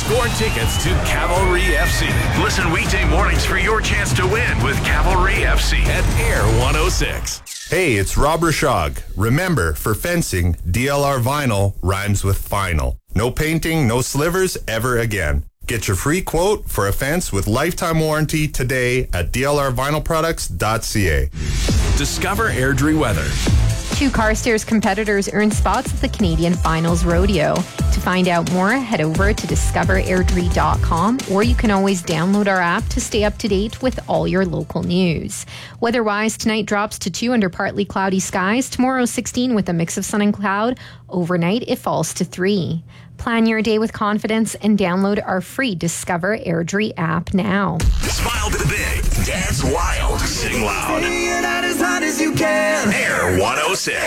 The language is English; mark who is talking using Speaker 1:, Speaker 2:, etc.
Speaker 1: Score tickets to Cavalry FC.
Speaker 2: Listen weekday mornings for your chance to win with Cavalry FC
Speaker 1: at Air 106.
Speaker 3: Hey, it's Rob Rashog. Remember, for fencing, DLR vinyl rhymes with final. No painting, no slivers ever again. Get your free quote for a fence with lifetime warranty today at dlrvinylproducts.ca.
Speaker 1: Discover Airdrie weather.
Speaker 4: 2 Carstairs competitors earn spots at the Canadian Finals Rodeo. To find out more, head over to discoverairdrie.com, or you can always download our app to stay up to date with all your local news. Weather-wise, tonight drops to 2 under partly cloudy skies. Tomorrow, 16 with a mix of sun and cloud. Overnight, it falls to 3. Plan your day with confidence and download our free Discover Airdrie app now.
Speaker 2: Smile big, dance wild, sing loud.
Speaker 5: Say it out as hard as you can.
Speaker 2: Air 106.